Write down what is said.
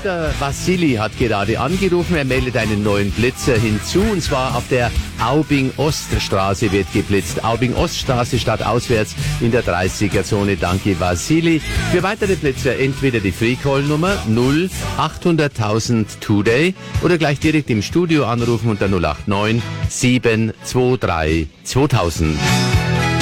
der Vassili hat gerade angerufen. Er meldet einen neuen Blitzer hinzu, und zwar auf der Aubing-Oststraße wird geblitzt. Aubing-Oststraße statt auswärts in der 30er-Zone. Danke, Vassili. Für weitere Blitzer entweder die Free-Call-Nummer 0800.000 Today oder gleich direkt im Studio anrufen unter 089 723 2000.